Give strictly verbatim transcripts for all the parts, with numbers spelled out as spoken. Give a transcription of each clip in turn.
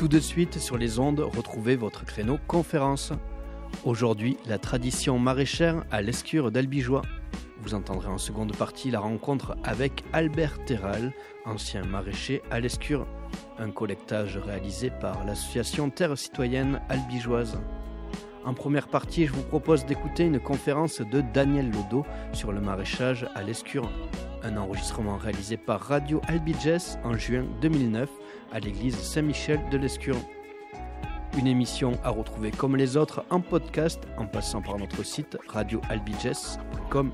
Tout de suite, sur les ondes, retrouvez votre créneau conférence. Aujourd'hui, la tradition maraîchère à l'Escure d'Albigeois. Vous entendrez en seconde partie la rencontre avec Albert Terral, ancien maraîcher à l'Escure. Un collectage réalisé par l'association Terre Citoyenne Albigeoise. En première partie, je vous propose d'écouter une conférence de Daniel Lodo sur le maraîchage à l'Escure. Un enregistrement réalisé par Radio Albiges en juin deux mille neuf à l'église Saint-Michel de l'Escure. Une émission à retrouver comme les autres en podcast en passant par notre site radio albiges point com.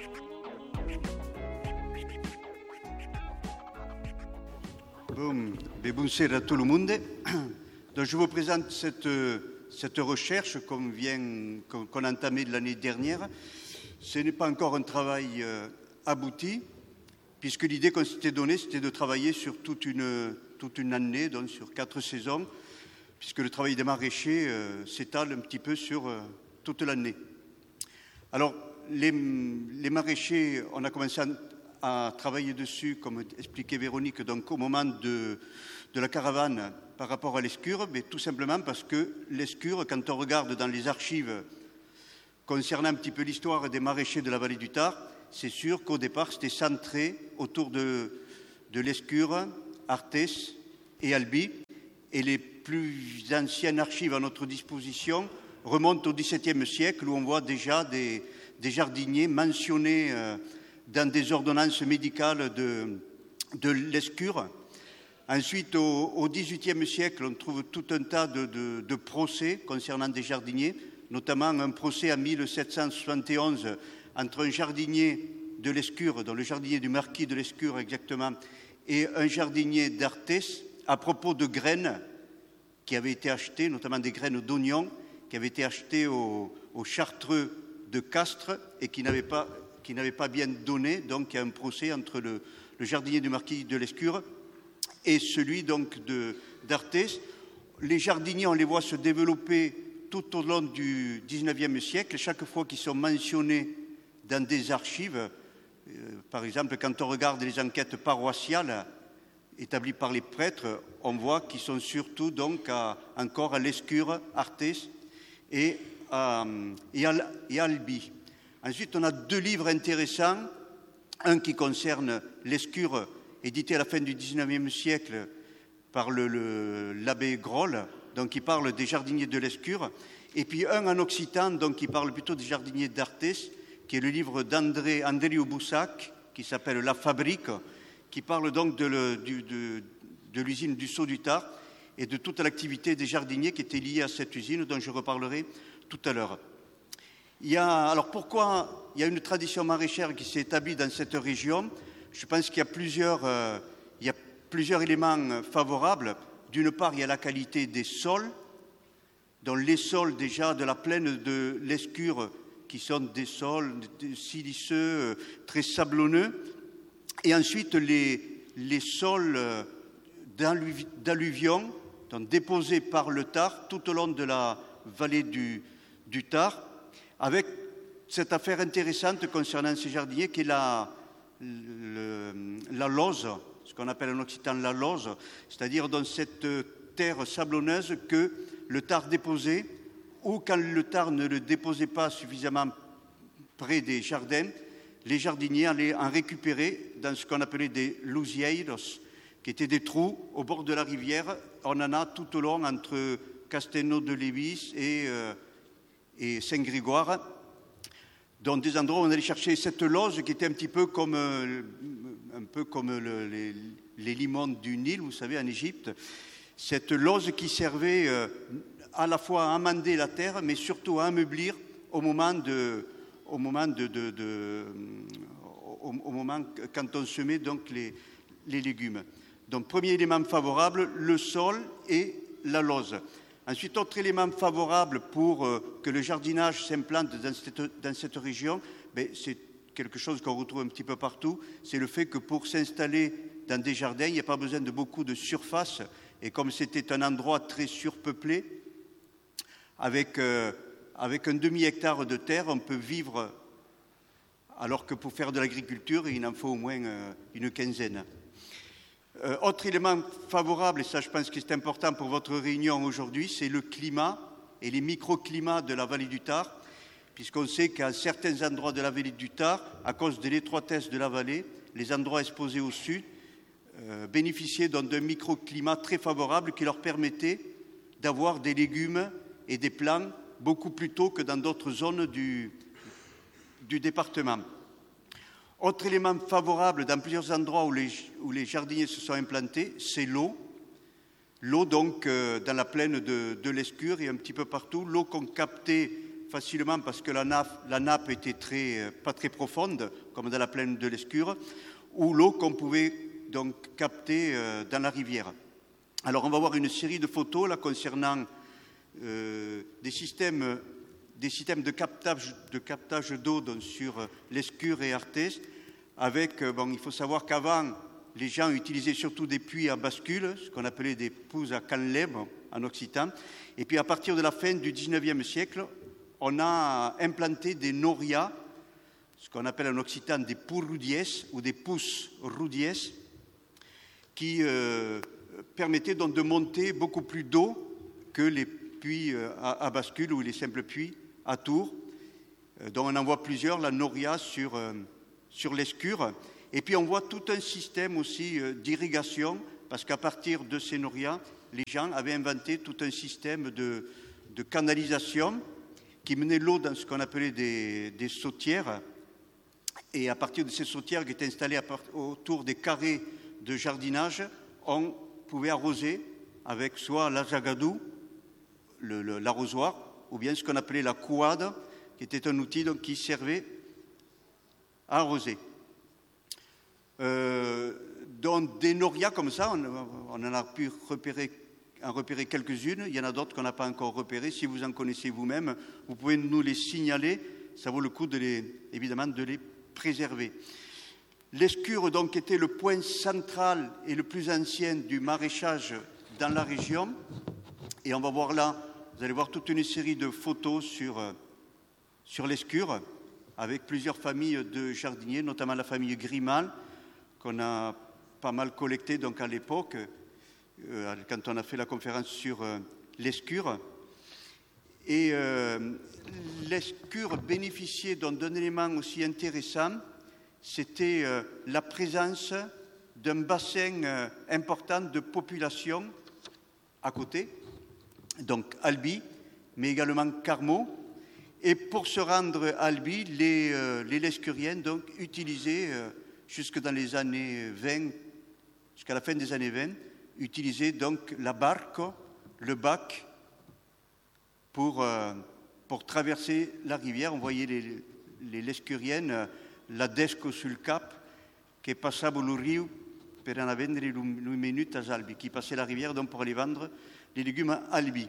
Bon, bonjour à tout le monde. Donc, je vous présente cette, cette recherche qu'on vient, qu'on, qu'on a entamée l'année dernière. Ce n'est pas encore un travail euh, abouti, puisque l'idée qu'on s'était donnée, c'était de travailler sur toute une, toute une année, donc sur quatre saisons, puisque le travail des maraîchers euh, s'étale un petit peu sur euh, toute l'année. Alors, les, les maraîchers, on a commencé à, à travailler dessus, comme expliquait Véronique, donc au moment de, de la caravane par rapport à l'Escure, mais tout simplement parce que l'Escure, quand on regarde dans les archives concernant un petit peu l'histoire des maraîchers de la vallée du Tard, c'est sûr qu'au départ, c'était centré autour de, de l'Escure, Arthès et Albi, et les plus anciennes archives à notre disposition remontent au dix-septième siècle où on voit déjà des, des jardiniers mentionnés euh, dans des ordonnances médicales de, de l'Escure. Ensuite, au, au dix-huitième siècle, on trouve tout un tas de, de, de procès concernant des jardiniers, notamment un procès en mille sept cent soixante et onze entre un jardinier de l'Escure, dont le jardinier du marquis de l'Escure exactement, et un jardinier d'Arthès à propos de graines qui avaient été achetées, notamment des graines d'oignons, qui avaient été achetées aux, aux chartreux de Castres et qui n'avaient pas, qui n'avaient pas bien donné. Donc il y a un procès entre le, le jardinier du marquis de l'Escure et celui donc de, d'Arthès. Les jardiniers, on les voit se développer tout au long du dix-neuvième siècle, chaque fois qu'ils sont mentionnés dans des archives. Euh, par exemple, quand on regarde les enquêtes paroissiales établies par les prêtres, on voit qu'ils sont surtout donc à, encore à l'Escure, Arthès et à, et, à, et à Albi. Ensuite, on a deux livres intéressants, un qui concerne l'Escure, édité à la fin du dix-neuvième siècle par le, le, l'abbé Groll, donc qui parle des jardiniers de l'Escure, et puis un en occitan, donc qui parle plutôt des jardiniers d'Arthès, qui est le livre d'André Andriu Boussac, qui s'appelle La Fabrique, qui parle donc de, le, du, de, de l'usine du Sceau du Tard et de toute l'activité des jardiniers qui était liée à cette usine, dont je reparlerai tout à l'heure. Il y a, alors pourquoi il y a une tradition maraîchère qui s'est établie dans cette région? Je pense qu'il y a plusieurs, euh, il y a plusieurs éléments favorables. D'une part, il y a la qualité des sols, dont les sols déjà de la plaine de l'Escure, qui sont des sols siliceux, très sablonneux, et ensuite les, les sols d'alluvion, donc déposés par le Tard tout au long de la vallée du, du Tard, avec cette affaire intéressante concernant ces jardiniers qui est la, le, la lose, ce qu'on appelle en occitan la lose, c'est-à-dire dans cette terre sablonneuse que le Tard déposait, ou quand le Tard ne le déposait pas suffisamment près des jardins, les jardiniers allaient en récupérer dans ce qu'on appelait des lusieiros, qui étaient des trous au bord de la rivière. On en a tout au long entre Castelnau de Lévis et, euh, et Saint-Grégoire, dans des endroits où on allait chercher cette lose qui était un petit peu comme, euh, un peu comme le, les, les limons du Nil, vous savez, en Égypte. Cette lose qui servait euh, à la fois à amender la terre, mais surtout à ameublir au moment de... Au moment, de, de, de, au, au moment quand on semait donc les, les légumes. Donc, premier élément favorable, le sol et la lose. Ensuite, autre élément favorable pour euh, que le jardinage s'implante dans cette, dans cette région, ben, c'est quelque chose qu'on retrouve un petit peu partout, c'est le fait que pour s'installer dans des jardins, il n'y a pas besoin de beaucoup de surface. Et comme c'était un endroit très surpeuplé, avec... Euh, Avec un demi-hectare de terre, on peut vivre, alors que pour faire de l'agriculture, il en faut au moins une quinzaine. Euh, autre élément favorable, et ça je pense que c'est important pour votre réunion aujourd'hui, c'est le climat et les microclimats de la vallée du Tard, puisqu'on sait qu'à certains endroits de la vallée du Tard, à cause de l'étroitesse de la vallée, les endroits exposés au sud euh, bénéficiaient d'un microclimat très favorable qui leur permettait d'avoir des légumes et des plants beaucoup plus tôt que dans d'autres zones du, du département. Autre élément favorable dans plusieurs endroits où les, où les jardiniers se sont implantés, c'est l'eau. L'eau donc euh, dans la plaine de, de l'Escure et un petit peu partout, l'eau qu'on captait facilement parce que la nappe, la nappe était très, euh, pas très profonde, comme dans la plaine de l'Escure, ou l'eau qu'on pouvait donc capter euh, dans la rivière. Alors on va voir une série de photos là concernant euh, des systèmes des systèmes de captage de captage d'eau sur l'Escure et Arthès, avec, bon, il faut savoir qu'avant, les gens utilisaient surtout des puits à bascule, ce qu'on appelait des pouses à canleb en occitan, et puis à partir de la fin du dix-neuvième siècle, on a implanté des norias, ce qu'on appelle en occitan des pourroudies ou des pousses roudies, qui euh, permettaient donc de monter beaucoup plus d'eau que les puits à, à bascule ou les simples puits à Tours, dont on en voit plusieurs, la noria sur, euh, sur l'Escure. Et puis on voit tout un système aussi euh, d'irrigation, parce qu'à partir de ces norias, les gens avaient inventé tout un système de, de canalisation qui menait l'eau dans ce qu'on appelait des, des sautières. Et à partir de ces sautières qui étaient installées à part, autour des carrés de jardinage, on pouvait arroser avec soit l'ajagadou, le, le, l'arrosoir, ou bien ce qu'on appelait la couade, qui était un outil donc, qui servait à arroser. Euh, dans des norias comme ça, on, on en a pu repérer, en repérer quelques-unes. Il y en a d'autres qu'on n'a pas encore repérées. Si vous en connaissez vous-même, vous pouvez nous les signaler. Ça vaut le coup, de les, évidemment, de les préserver. L'Escure, donc, était le point central et le plus ancien du maraîchage dans la région. Et on va voir là, vous allez voir toute une série de photos sur, sur l'Escure, avec plusieurs familles de jardiniers, notamment la famille Grimal, qu'on a pas mal collectée donc à l'époque, euh, quand on a fait la conférence sur euh, l'Escure. Et euh, l'Escure bénéficiait d'un élément aussi intéressant, c'était euh, la présence d'un bassin euh, important de population à côté, donc Albi, mais également Carmaux. Et pour se rendre à Albi, les, euh, les Lescuriens donc, utilisaient, euh, jusque dans les années vingt, jusqu'à la fin des années vingt, utilisaient donc la barque, le bac, pour, euh, pour traverser la rivière. On voyait les, les Lescuriennes, euh, la desco sul cap, qui passava le rio per en vendre le minute à Albi, qui passait la rivière donc pour aller vendre les légumes à Albi.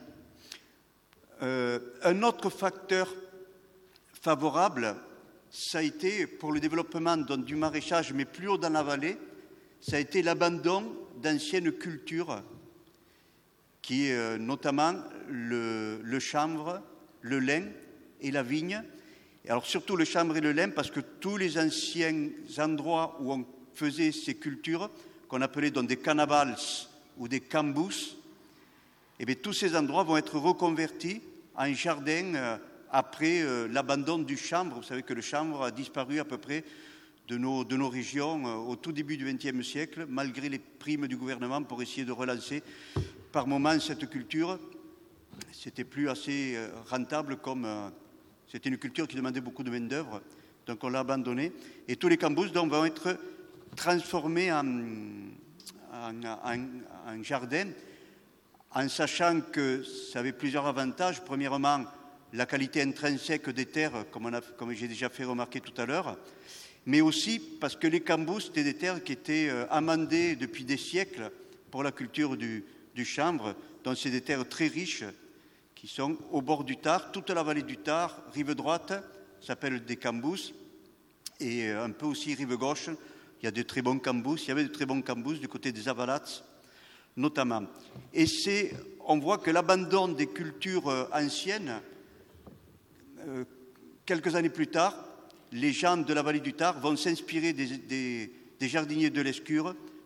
Euh, un autre facteur favorable, ça a été pour le développement donc, du maraîchage, mais plus haut dans la vallée, ça a été l'abandon d'anciennes cultures, qui est euh, notamment le, le chanvre, le lin et la vigne. Et alors surtout le chanvre et le lin, parce que tous les anciens endroits où on faisait ces cultures, qu'on appelait donc des cannavals ou des cambus, et bien, tous ces endroits vont être reconvertis en jardins euh, après euh, l'abandon du chanvre. Vous savez que le chanvre a disparu à peu près de nos, de nos régions euh, au tout début du vingtième siècle, malgré les primes du gouvernement pour essayer de relancer par moments cette culture. C'était plus assez euh, rentable comme... Euh, c'était une culture qui demandait beaucoup de main-d'œuvre, donc on l'a abandonnée. Et tous les cambus donc, vont être transformés en, en, en, en jardins, en sachant que ça avait plusieurs avantages. Premièrement, la qualité intrinsèque des terres, comme, on a, comme j'ai déjà fait remarquer tout à l'heure, mais aussi parce que les cambus, c'était des terres qui étaient euh, amendées depuis des siècles pour la culture du, du chanvre. Donc c'est des terres très riches qui sont au bord du Tard. Toute la vallée du Tard, rive droite, s'appelle des cambus, et un peu aussi rive gauche, il y a de très bons cambus. Il y avait de très bons cambus du côté des Avalats, notamment. Et c'est, on voit que l'abandon des cultures euh, anciennes, euh, quelques années plus tard, les gens de la vallée du Tard vont s'inspirer des, des, des jardiniers de l'Escure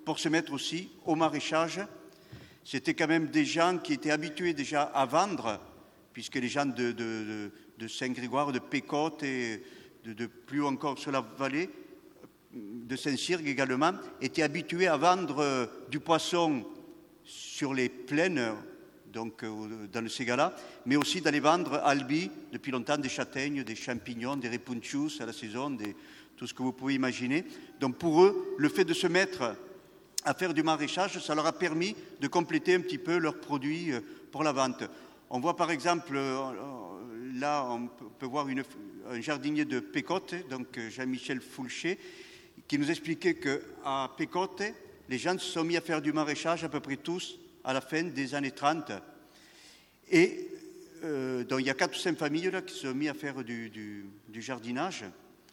pour se mettre aussi au maraîchage. C'était quand même des gens qui étaient habitués déjà à vendre, puisque les gens de, de, de, de Saint-Grégoire, de Pécotte et de, de plus encore sur la vallée, de Saint-Cyrgue également, étaient habitués à vendre du poisson sur les plaines, donc dans le Ségala, mais aussi d'aller vendre à Albi, depuis longtemps, des châtaignes, des champignons, des repunchus à la saison, des, tout ce que vous pouvez imaginer. Donc pour eux, le fait de se mettre à faire du maraîchage, ça leur a permis de compléter un petit peu leurs produits pour la vente. On voit par exemple, là on peut voir une, un jardinier de Pécotte, donc Jean-Michel Foulcher, qui nous expliquait qu'à Pécotte, les gens se sont mis à faire du maraîchage à peu près tous à la fin des années trente. Et euh, donc il y a quatre ou cinq familles là, qui se sont mis à faire du, du, du jardinage.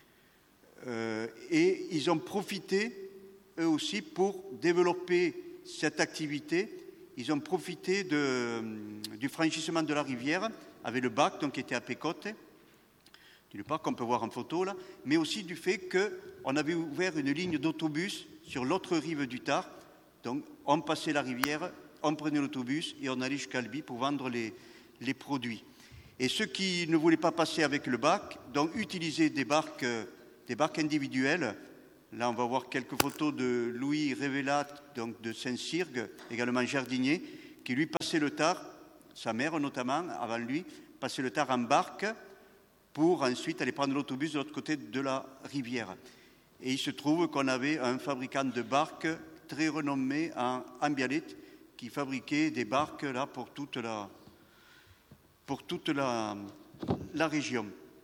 Euh, et ils ont profité, eux aussi, pour développer cette activité. Ils ont profité de, du franchissement de la rivière avec le bac donc, qui était à Pécotte, du parc qu'on peut voir en photo là, mais aussi du fait qu'on avait ouvert une ligne d'autobus sur l'autre rive du Tard. Donc on passait la rivière, on prenait l'autobus et on allait jusqu'à Albi pour vendre les, les produits. Et ceux qui ne voulaient pas passer avec le bac, donc utilisaient des barques, des barques individuelles. Là, on va voir quelques photos de Louis Révélat, donc de Saint-Cyrgue, également jardinier, qui lui passait le Tard, sa mère notamment, avant lui, passait le Tard en barque pour ensuite aller prendre l'autobus de l'autre côté de la rivière. Et il se trouve qu'on avait un fabricant de barques très renommé en Ambialite qui fabriquait des barques là, pour toute la, pour toute la, la région.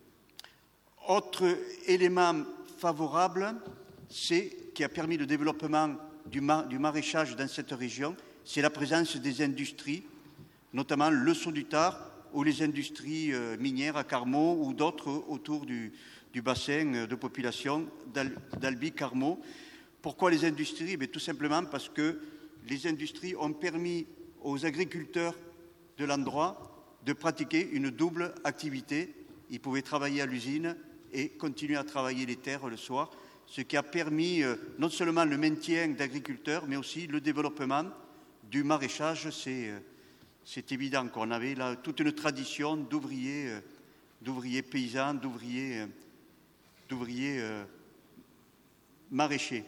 Autre élément favorable, c'est qui a permis le développement du, mar, du maraîchage dans cette région, c'est la présence des industries, notamment le Saut du Tard ou les industries euh, minières à Carmaux ou d'autres autour du, du bassin de population d'Albi-Carmaux. Pourquoi les industries? Bien, tout simplement parce que les industries ont permis aux agriculteurs de l'endroit de pratiquer une double activité. Ils pouvaient travailler à l'usine et continuer à travailler les terres le soir, ce qui a permis euh, non seulement le maintien d'agriculteurs, mais aussi le développement du maraîchage. C'est, euh, c'est évident qu'on avait là toute une tradition d'ouvriers, euh, d'ouvriers paysans, d'ouvriers, euh, d'ouvriers euh, maraîchers.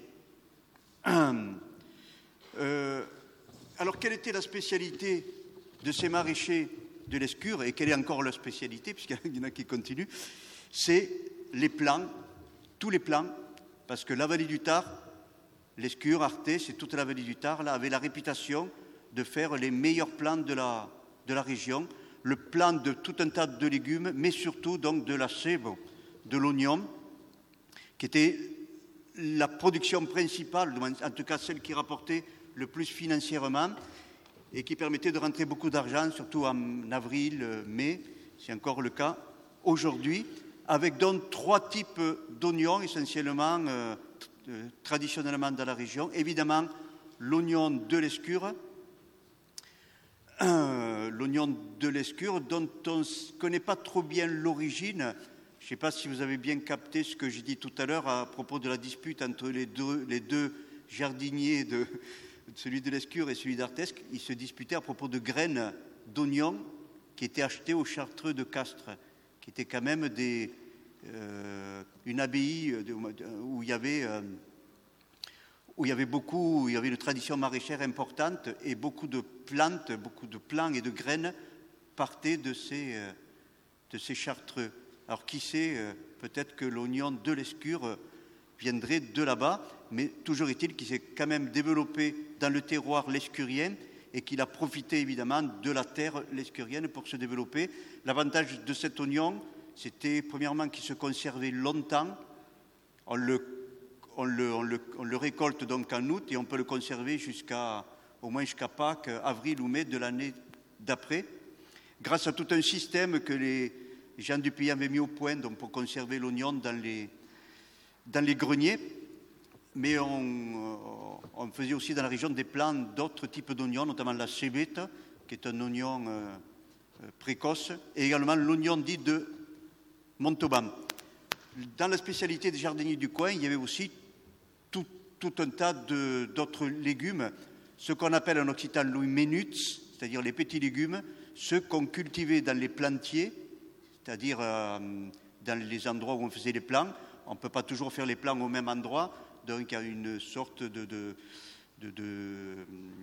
Euh, alors, quelle était la spécialité de ces maraîchers de l'Escure, et quelle est encore leur spécialité, puisqu'il y en a qui continuent? C'est les plants, tous les plants, parce que la vallée du Tard, l'Escure, Arthès, c'est toute la vallée du Tard, là, avait la réputation de faire les meilleurs plants de la, de la région, le plant de tout un tas de légumes, mais surtout donc de la sève, de l'oignon, qui était la production principale, en tout cas celle qui rapportait le plus financièrement et qui permettait de rentrer beaucoup d'argent, surtout en avril, mai, c'est encore le cas aujourd'hui, avec donc trois types d'oignons essentiellement, euh, traditionnellement dans la région. Évidemment, l'oignon de l'Escure, euh, l'oignon de l'Escure dont on ne connaît pas trop bien l'origine. Je ne sais pas si vous avez bien capté ce que j'ai dit tout à l'heure à propos de la dispute entre les deux, les deux jardiniers, de, celui de l'Escure et celui d'Arthès. Ils se disputaient à propos de graines d'oignons qui étaient achetées au Chartreux de Castres, qui étaient quand même des, euh, une abbaye de, où il y avait, euh, où il y avait beaucoup, où il y avait une tradition maraîchère importante et beaucoup de plantes, beaucoup de plants et de graines partaient de ces, euh, de ces Chartreux. Alors qui sait, euh, peut-être que l'oignon de l'Escure euh, viendrait de là-bas, mais toujours est-il qu'il s'est quand même développé dans le terroir lescurien et qu'il a profité évidemment de la terre lescurienne pour se développer. L'avantage de cet oignon, c'était premièrement qu'il se conservait longtemps. On le, on le, on le, on le récolte donc en août et on peut le conserver jusqu'à, au moins jusqu'à Pâques, avril ou mai de l'année d'après, grâce à tout un système que les Jean du Pays avaient mis au point donc, pour conserver l'oignon dans les, dans les greniers. Mais on, on faisait aussi dans la région des plants d'autres types d'oignons, notamment la cébette, qui est un oignon euh, précoce, et également l'oignon dit de Montauban. Dans la spécialité des jardiniers du coin, il y avait aussi tout, tout un tas de, d'autres légumes, ce qu'on appelle en occitan les menuts, c'est-à-dire les petits légumes, ceux qu'on cultivait dans les plantiers, c'est-à-dire euh, dans les endroits où on faisait les plants. On ne peut pas toujours faire les plants au même endroit, donc il y a une sorte de... de, de, de euh,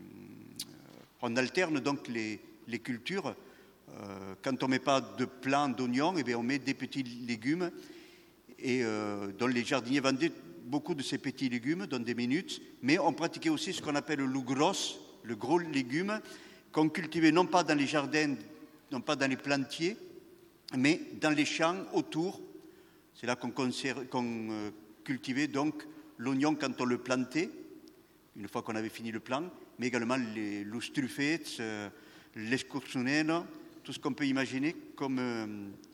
on alterne donc les, les cultures. Euh, quand on ne met pas de plants d'oignons, eh bien on met des petits légumes. Et euh, dont les jardiniers vendaient beaucoup de ces petits légumes, dont des minutes, mais on pratiquait aussi ce qu'on appelle le gros, le gros légume, qu'on cultivait non pas dans les jardins, non pas dans les plantiers, mais dans les champs autour. C'est là qu'on, conserve, qu'on euh, cultivait donc l'oignon quand on le plantait, une fois qu'on avait fini le plant, mais également les lustrufettes, euh, l'escursuneno, tout ce qu'on peut imaginer comme, euh,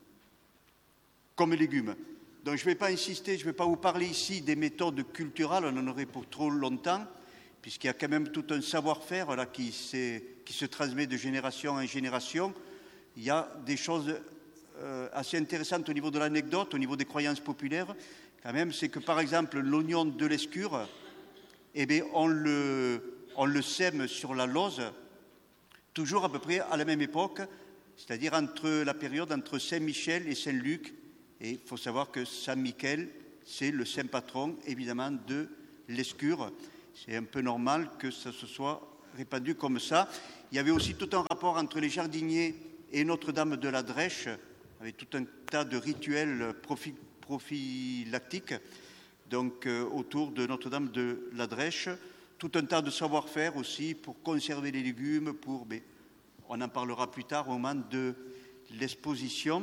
comme légumes. Donc je ne vais pas insister, je ne vais pas vous parler ici des méthodes culturales, on en aurait pour trop longtemps, puisqu'il y a quand même tout un savoir-faire là, qui, qui se transmet de génération en génération. Il y a des choses euh, assez intéressantes au niveau de l'anecdote, au niveau des croyances populaires. Quand même, c'est que par exemple l'oignon de l'Escure, eh bien, on, le, on le sème sur la Lose, toujours à peu près à la même époque, c'est-à-dire entre la période entre Saint-Michel et Saint-Luc. Et il faut savoir que Saint-Michel, c'est le saint patron, évidemment, de l'Escure. C'est un peu normal que ça se soit répandu comme ça. Il y avait aussi tout un rapport entre les jardiniers et Notre-Dame de la Drèche, avec tout un tas de rituels prophy- prophylactiques donc, euh, autour de Notre-Dame de la Drèche. Tout un tas de savoir-faire aussi pour conserver les légumes, pour, mais on en parlera plus tard au moment de l'exposition.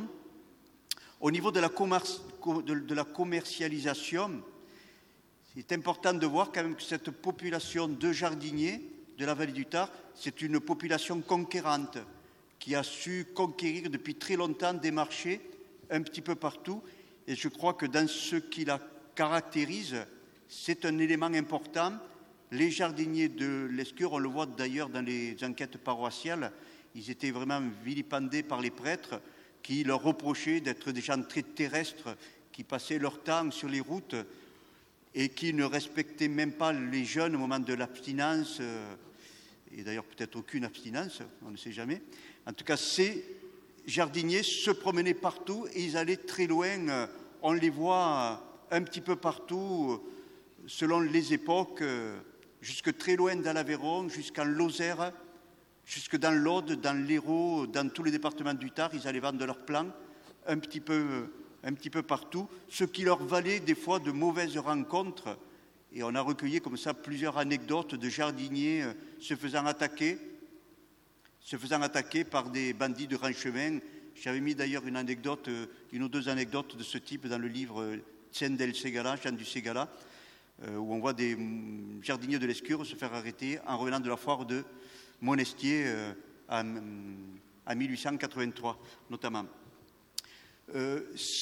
Au niveau de la, commerce, de, de la commercialisation, c'est important de voir quand même que cette population de jardiniers de la vallée du Tard, c'est une population conquérante qui a su conquérir depuis très longtemps des marchés un petit peu partout. Et je crois que dans ce qui la caractérise, c'est un élément important. Les jardiniers de l'Escure, on le voit d'ailleurs dans les enquêtes paroissiales, ils étaient vraiment vilipendés par les prêtres qui leur reprochaient d'être des gens très terrestres, qui passaient leur temps sur les routes et qui ne respectaient même pas les jeunes au moment de l'abstinence, et d'ailleurs peut-être aucune abstinence, on ne sait jamais. En tout cas, ces jardiniers se promenaient partout et ils allaient très loin. On les voit un petit peu partout, selon les époques, jusque très loin dans l'Aveyron, jusqu'en Lozère, jusque dans l'Aude, dans l'Hérault, dans tous les départements du Tard. Ils allaient vendre leurs plants un petit peu, un petit peu partout, ce qui leur valait des fois de mauvaises rencontres. Et on a recueilli comme ça plusieurs anecdotes de jardiniers se faisant attaquer, se faisant attaquer par des bandits de rang chemin. J'avais mis d'ailleurs une anecdote, une ou deux anecdotes de ce type dans le livre Tien del Segala, Jean du Ségala, où on voit des jardiniers de l'Escure se faire arrêter en revenant de la foire de Monestier en mille huit cent quatre-vingt-trois, notamment. Euh,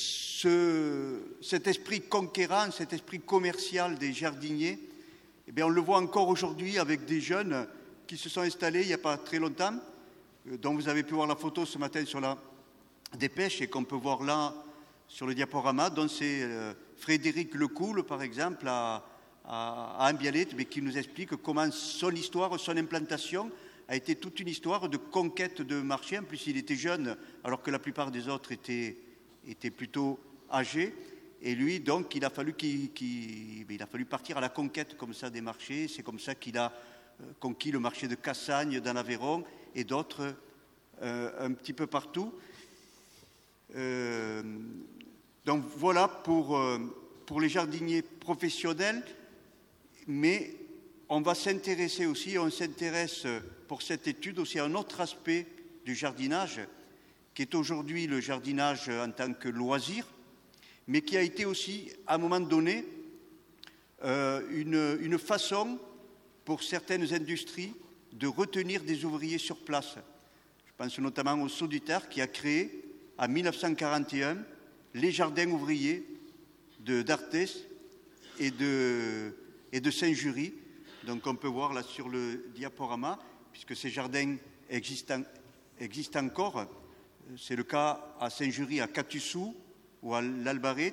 ce, cet esprit conquérant, cet esprit commercial des jardiniers, eh bien, on le voit encore aujourd'hui avec des jeunes qui se sont installés il n'y a pas très longtemps, euh, dont vous avez pu voir la photo ce matin sur la dépêche et qu'on peut voir là sur le diaporama, dont c'est euh, Frédéric Lecoul, par exemple, à, à, à Ambialet, mais qui nous explique comment son histoire, son implantation a été toute une histoire de conquête de marché. En plus, il était jeune, alors que la plupart des autres étaient, étaient plutôt âgés. Et lui, donc, il a fallu, qu'il, qu'il, il a fallu partir à la conquête comme ça des marchés. C'est comme ça qu'il a euh, conquis le marché de Cassagne dans l'Aveyron et d'autres euh, un petit peu partout. Euh, donc voilà pour, euh, pour les jardiniers professionnels, mais on va s'intéresser aussi, on s'intéresse pour cette étude aussi à un autre aspect du jardinage, qui est aujourd'hui le jardinage en tant que loisir, mais qui a été aussi, à un moment donné, euh, une, une façon pour certaines industries de retenir des ouvriers sur place. Je pense notamment au Sceau du Tard qui a créé, en mille neuf cent quarante et un, les jardins ouvriers de d'Arthès et de, et de Saint-Jury. Donc on peut voir là sur le diaporama, puisque ces jardins existent, existent encore. C'est le cas à Saint-Jury, à Catussou ou à l'Albaret.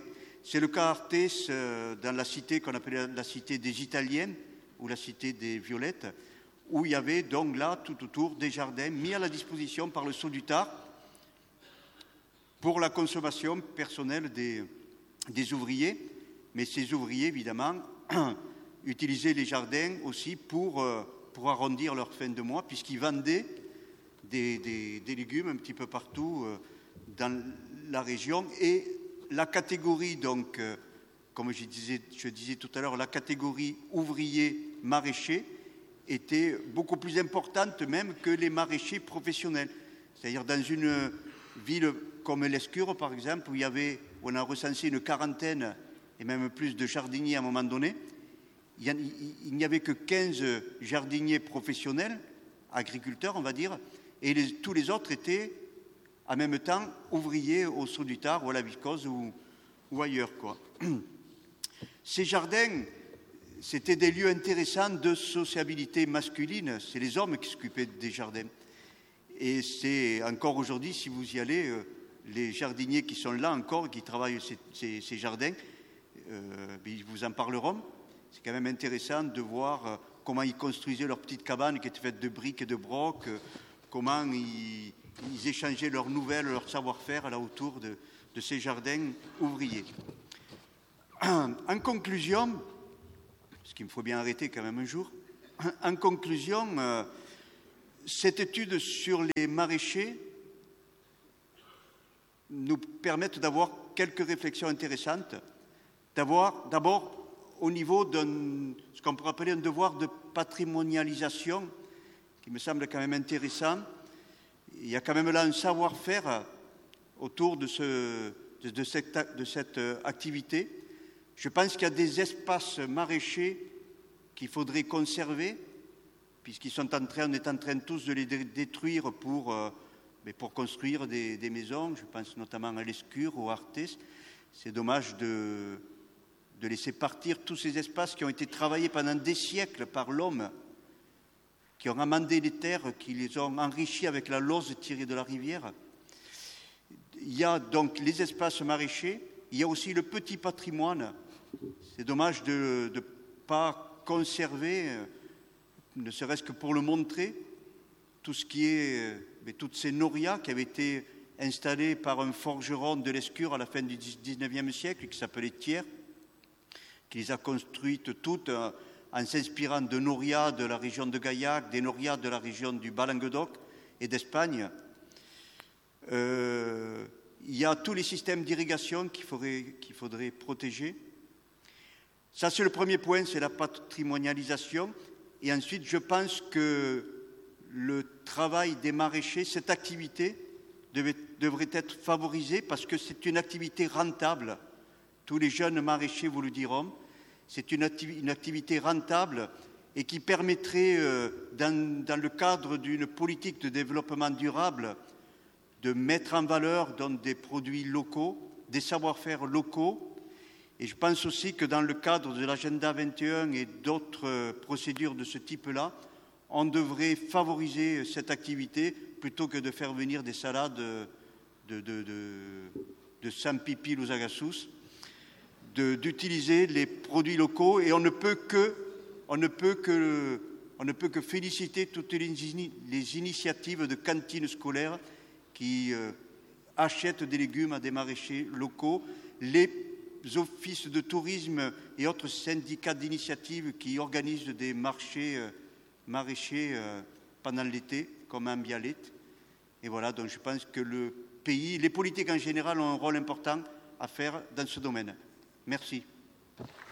C'est le cas à Artés, euh, dans la cité qu'on appelait la cité des Italiens, ou la cité des Violettes, où il y avait donc là, tout autour, des jardins mis à la disposition par le Sodutard pour la consommation personnelle des, des ouvriers. Mais ces ouvriers, évidemment, utilisaient les jardins aussi pour, euh, pour arrondir leur fin de mois, puisqu'ils vendaient des, des, des légumes un petit peu partout euh, dans la région. Et la catégorie, donc, euh, comme je disais, je disais tout à l'heure, la catégorie ouvrier maraîcher était beaucoup plus importante même que les maraîchers professionnels. C'est-à-dire dans une ville comme l'Escure, par exemple, où il y avait, où on a recensé une quarantaine et même plus de jardiniers à un moment donné, il n'y avait que quinze jardiniers professionnels, agriculteurs, on va dire, et les, tous les autres étaient en même temps ouvriers au Sodutard ou à la Vicose ou, ou ailleurs, quoi. Ces jardins, c'était des lieux intéressants de sociabilité masculine. C'est les hommes qui s'occupaient des jardins. Et c'est encore aujourd'hui, si vous y allez, euh, les jardiniers qui sont là encore, qui travaillent ces, ces, ces jardins, euh, ils vous en parleront. C'est quand même intéressant de voir euh, comment ils construisaient leurs petites cabanes qui étaient faites de briques et de brocs, euh, comment ils, ils échangeaient leurs nouvelles, leur savoir-faire là autour de, de ces jardins ouvriers. En conclusion, parce qu'il me faut bien arrêter quand même un jour, en conclusion, euh, cette étude sur les maraîchers nous permet d'avoir quelques réflexions intéressantes, d'avoir d'abord au niveau de ce qu'on pourrait appeler un devoir de patrimonialisation, qui me semble quand même intéressant. Il y a quand même là un savoir-faire autour de, ce, de, de, cette, de cette activité. Je pense qu'il y a des espaces maraîchers qu'il faudrait conserver, puisqu'ils sont en train, on est en train tous de les détruire pour, euh, mais pour construire des, des maisons. Je pense notamment à l'Escure ou à Artés. C'est dommage de, de laisser partir tous ces espaces qui ont été travaillés pendant des siècles par l'homme, qui ont amendé les terres, qui les ont enrichis avec la lose tirée de la rivière. Il y a donc les espaces maraîchers, il y a aussi le petit patrimoine. C'est dommage de ne pas conserver, ne serait-ce que pour le montrer, tout ce qui est, mais toutes ces norias qui avaient été installées par un forgeron de l'Escure à la fin du dix-neuvième siècle, qui s'appelait Thiers, qui les a construites toutes en s'inspirant de norias de la région de Gaillac, des norias de la région du Bas-Languedoc et d'Espagne. Euh, il y a tous les systèmes d'irrigation qu'il faudrait, qu'il faudrait protéger. Ça, c'est le premier point, c'est la patrimonialisation. Et ensuite, je pense que le travail des maraîchers, cette activité, devait, devrait être favorisée parce que c'est une activité rentable. Tous les jeunes maraîchers vous le diront. C'est une, acti- une activité rentable et qui permettrait, euh, dans, dans le cadre d'une politique de développement durable, de mettre en valeur donc, des produits locaux, des savoir-faire locaux. Et je pense aussi que dans le cadre de l'agenda vingt et un et d'autres euh, procédures de ce type-là, on devrait favoriser cette activité plutôt que de faire venir des salades de, de, de, de, de Saint-Pipi aux Agassous, de, d'utiliser les produits locaux. Et on ne peut que, on ne peut que, on ne peut que féliciter toutes les, les initiatives de cantines scolaires qui euh, achètent des légumes à des maraîchers locaux, les offices de tourisme et autres syndicats d'initiative qui organisent des marchés euh, maraîchers euh, pendant l'été, comme à Mbialet. Et voilà, donc je pense que le pays, les politiques en général ont un rôle important à faire dans ce domaine. Merci.